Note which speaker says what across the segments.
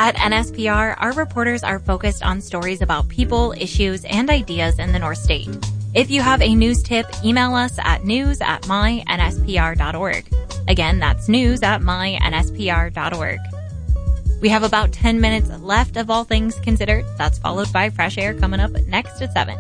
Speaker 1: At NSPR, our reporters are focused on stories about people, issues, and ideas in the North State. If you have a news tip, email us at news@mynspr.org. Again, that's news@mynspr.org. We have about 10 minutes left of All Things Considered. That's followed by Fresh Air coming up next at 7.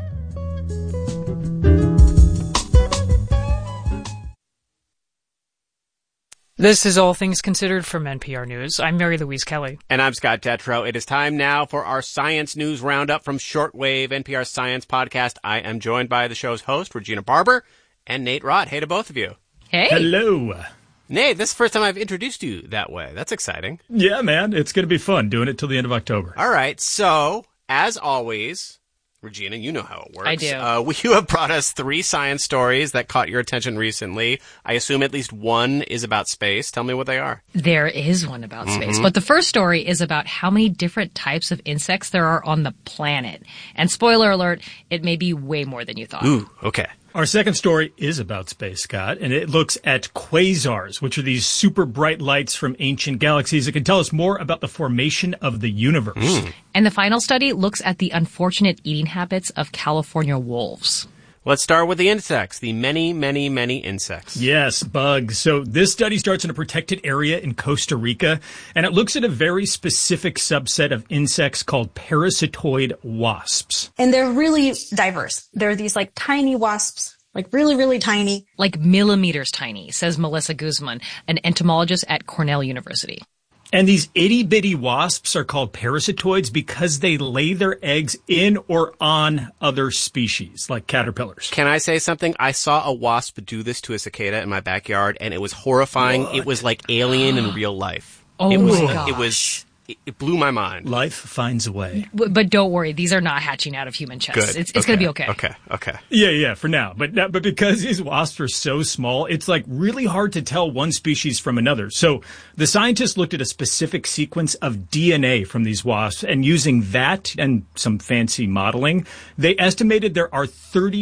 Speaker 2: This is All Things Considered from NPR News. I'm Mary Louise Kelly.
Speaker 3: And I'm Scott Detrow. It is time now for our science news roundup from Shortwave, NPR science podcast. I am joined by the show's host, Regina Barber, and Nate Rott. Hey to both of you.
Speaker 2: Hey.
Speaker 4: Hello.
Speaker 3: Nate, this is the first time I've introduced you that way. That's exciting.
Speaker 4: Yeah, man. It's going to be fun doing it till the end of October.
Speaker 3: All right. So, as always, Regina, you know how it works.
Speaker 2: I do.
Speaker 3: You have brought us 3 science stories that caught your attention recently. I assume at least one is about space. Tell me what they are.
Speaker 2: There is one about space. But the first story is about how many different types of insects there are on the planet. And spoiler alert, it may be way more than you thought.
Speaker 3: Ooh, okay.
Speaker 4: Our second story is about space, Scott, and it looks at quasars, which are these super bright lights from ancient galaxies that can tell us more about the formation of the universe.
Speaker 2: And the final study looks at the unfortunate eating habits of California wolves.
Speaker 3: Let's start with the insects, the many, many, many insects.
Speaker 4: Yes, bugs. So this study starts in a protected area in Costa Rica, and it looks at a very specific subset of insects called parasitoid wasps.
Speaker 5: And they're really diverse. They're these like tiny wasps, like really, really tiny.
Speaker 2: Like millimeters tiny, says Melissa Guzman, an entomologist at Cornell University.
Speaker 4: And these itty-bitty wasps are called parasitoids because they lay their eggs in or on other species, like caterpillars.
Speaker 3: Can I say something? I saw a wasp do this to a cicada in my backyard, and it was horrifying.
Speaker 4: What?
Speaker 3: It was like Alien in real life.
Speaker 2: Oh, my gosh.
Speaker 3: It blew my mind.
Speaker 4: Life finds a way.
Speaker 2: But don't worry, these are not hatching out of human chests.
Speaker 3: Good.
Speaker 2: It's going to be okay.
Speaker 3: Okay.
Speaker 4: Yeah, for now. But because these wasps are so small, it's like really hard to tell one species from another. So the scientists looked at a specific sequence of DNA from these wasps, and using that and some fancy modeling, they estimated there are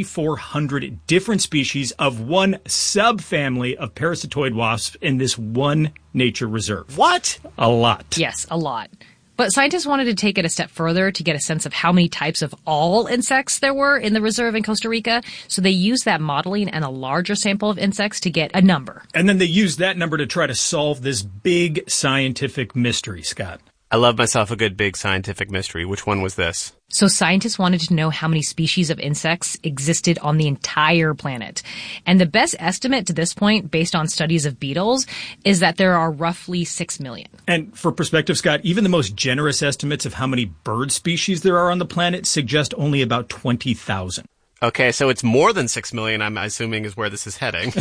Speaker 4: 3,400 different species of one subfamily of parasitoid wasps in this one nature reserve.
Speaker 3: What?
Speaker 4: A lot.
Speaker 2: Yes, a lot. But scientists wanted to take it a step further to get a sense of how many types of all insects there were in the reserve in Costa Rica. So they used that modeling and a larger sample of insects to get a number.
Speaker 4: And then they used that number to try to solve this big scientific mystery, Scott.
Speaker 3: I love myself a good big scientific mystery. Which one was this?
Speaker 2: So scientists wanted to know how many species of insects existed on the entire planet. And the best estimate to this point, based on studies of beetles, is that there are roughly 6 million.
Speaker 4: And for perspective, Scott, even the most generous estimates of how many bird species there are on the planet suggest only about 20,000.
Speaker 3: Okay, so it's more than 6 million, I'm assuming, is where this is heading.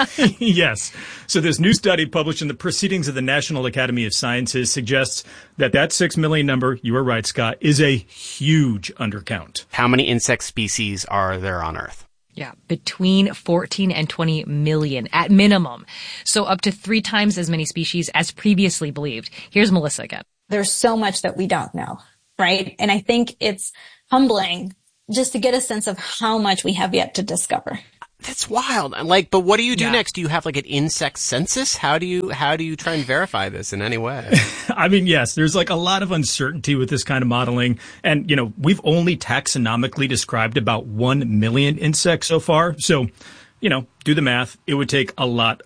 Speaker 4: Yes. So this new study published in the Proceedings of the National Academy of Sciences suggests that 6 million number, you were right, Scott, is a huge undercount.
Speaker 3: How many insect species are there on Earth?
Speaker 2: Yeah, between 14 and 20 million at minimum. So up to 3 times as many species as previously believed. Here's Melissa again.
Speaker 5: There's so much that we don't know, right? And I think it's humbling just to get a sense of how much we have yet to discover.
Speaker 3: That's wild. But what do you do next? Do you have like an insect census? How do you try and verify this in any way?
Speaker 4: I mean, yes, there's like a lot of uncertainty with this kind of modeling. And, we've only taxonomically described about 1 million insects so far. So, do the math. It would take a lot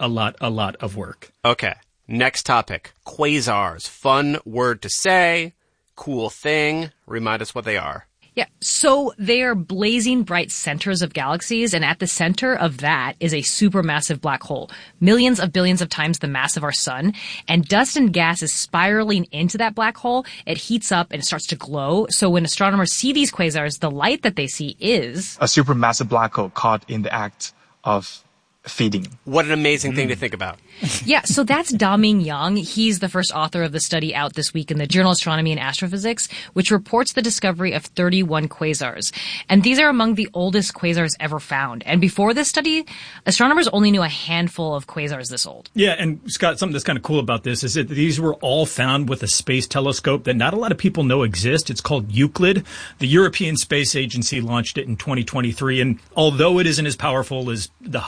Speaker 4: of work.
Speaker 3: Okay. Next topic. Quasars. Fun word to say. Cool thing. Remind us what they are.
Speaker 2: Yeah, so they are blazing bright centers of galaxies, and at the center of that is a supermassive black hole, millions of billions of times the mass of our sun, and dust and gas is spiraling into that black hole. It heats up and it starts to glow, so when astronomers see these quasars, the light that they see is
Speaker 6: a supermassive black hole caught in the act of feeding.
Speaker 3: What an amazing thing to think about.
Speaker 2: Yeah, so that's Da-Ming Yang. He's the first author of the study out this week in the journal Astronomy and Astrophysics, which reports the discovery of 31 quasars. And these are among the oldest quasars ever found. And before this study, astronomers only knew a handful of quasars this old.
Speaker 4: Yeah, and Scott, something that's kind of cool about this is that these were all found with a space telescope that not a lot of people know exists. It's called Euclid. The European Space Agency launched it in 2023. And although it isn't as powerful as the Hubble Space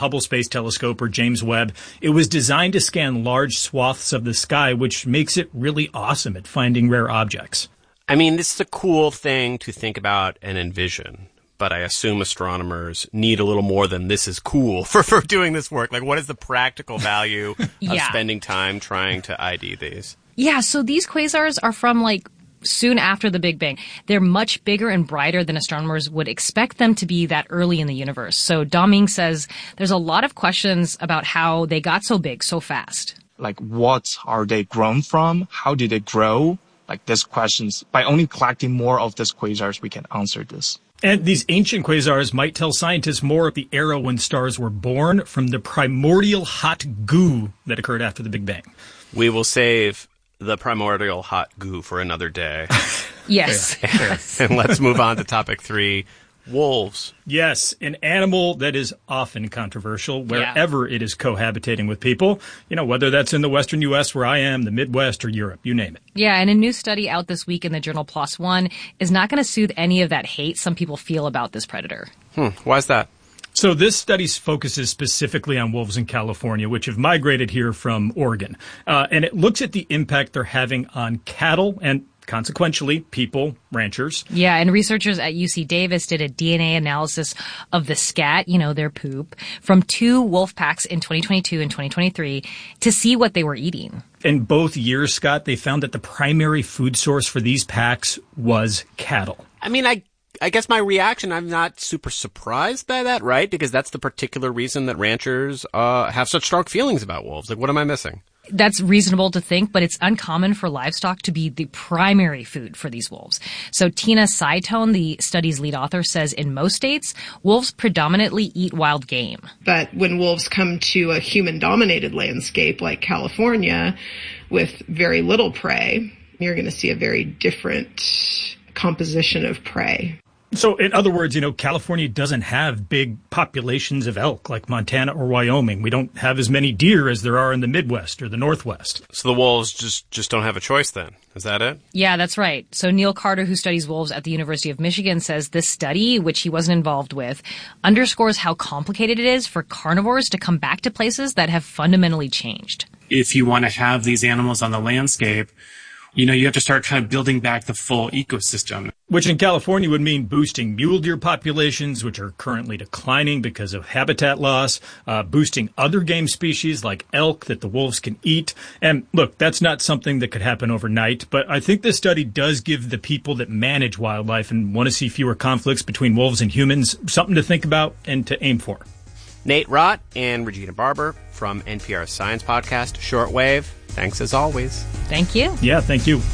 Speaker 4: Space Telescope or James Webb. It was designed to scan large swaths of the sky, which makes it really awesome at finding rare objects.
Speaker 3: I mean, this is a cool thing to think about and envision, but I assume astronomers need a little more than this is cool for doing this work. Like, what is the practical value of spending time trying to ID these?
Speaker 2: Yeah, so these quasars are from, soon after the Big Bang. They're much bigger and brighter than astronomers would expect them to be that early in the universe. So Daming says there's a lot of questions about how they got so big so fast.
Speaker 6: Like, what are they grown from? How did they grow? Like, these questions, by only collecting more of these quasars, we can answer this.
Speaker 4: And these ancient quasars might tell scientists more of the era when stars were born from the primordial hot goo that occurred after the Big Bang.
Speaker 3: We will save the primordial hot goo for another day.
Speaker 2: Yes.
Speaker 3: And let's move on to topic 3. Wolves.
Speaker 4: Yes, an animal that is often controversial wherever it is cohabitating with people, whether that's in the western U.S. where I am, the Midwest, or Europe, you name it.
Speaker 2: Yeah, and a new study out this week in the journal PLOS ONE is not going to soothe any of that hate some people feel about this predator.
Speaker 3: Why is that?
Speaker 4: So this study focuses specifically on wolves in California, which have migrated here from Oregon. And it looks at the impact they're having on cattle and consequentially, people, ranchers.
Speaker 2: Yeah, and researchers at UC Davis did a DNA analysis of the scat, their poop, from 2 wolf packs in 2022 and 2023 to see what they were eating.
Speaker 4: In both years, Scott, they found that the primary food source for these packs was cattle.
Speaker 3: I mean, I guess my reaction, I'm not super surprised by that, right? Because that's the particular reason that ranchers have such strong feelings about wolves. Like, what am I missing?
Speaker 2: That's reasonable to think, but it's uncommon for livestock to be the primary food for these wolves. So Tina Saitone, the study's lead author, says in most states, wolves predominantly eat wild game.
Speaker 7: But when wolves come to a human-dominated landscape like California with very little prey, you're going to see a very different composition of prey.
Speaker 4: So, in other words, California doesn't have big populations of elk like Montana or Wyoming. We don't have as many deer as there are in the Midwest or the Northwest.
Speaker 3: So the wolves just don't have a choice then. Is that it?
Speaker 2: Yeah, that's right. So Neil Carter, who studies wolves at the University of Michigan, says this study, which he wasn't involved with, underscores how complicated it is for carnivores to come back to places that have fundamentally changed.
Speaker 8: If you want to have these animals on the landscape, you have to start kind of building back the full ecosystem.
Speaker 4: Which in California would mean boosting mule deer populations, which are currently declining because of habitat loss, boosting other game species like elk that the wolves can eat. And look, that's not something that could happen overnight, but I think this study does give the people that manage wildlife and want to see fewer conflicts between wolves and humans something to think about and to aim for.
Speaker 3: Nate Rott and Regina Barber from NPR's science podcast, Shortwave. Thanks as always.
Speaker 2: Thank you.
Speaker 4: Yeah, thank you.